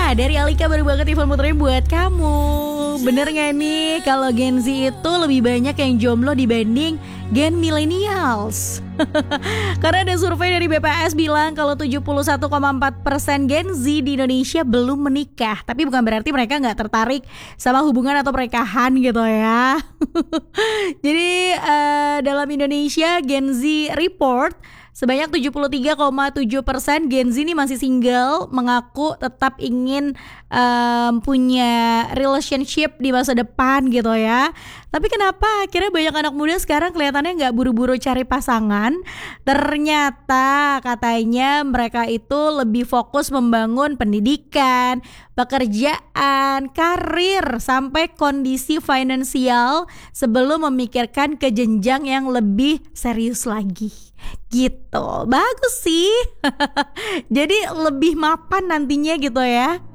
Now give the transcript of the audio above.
Nah, dari Alika baru banget Ivan muterin buat kamu. Bener gak nih kalau Gen Z itu lebih banyak yang jomblo dibanding Gen Millennials? Karena ada survei dari BPS bilang kalau 71,4% Gen Z di Indonesia belum menikah. Tapi bukan berarti mereka gak tertarik sama hubungan atau pernikahan gitu ya. Jadi dalam Indonesia Gen Z Report sebanyak 73,7% Gen Z ini masih single, mengaku tetap ingin punya relationship di masa depan gitu ya. Tapi kenapa akhirnya banyak anak muda sekarang kelihatannya gak buru-buru cari pasangan? Ternyata katanya mereka itu lebih fokus membangun pendidikan, pekerjaan, karir, sampai kondisi finansial sebelum memikirkan ke jenjang yang lebih serius lagi. Gitu, bagus sih. Jadi lebih mapan nantinya gitu ya.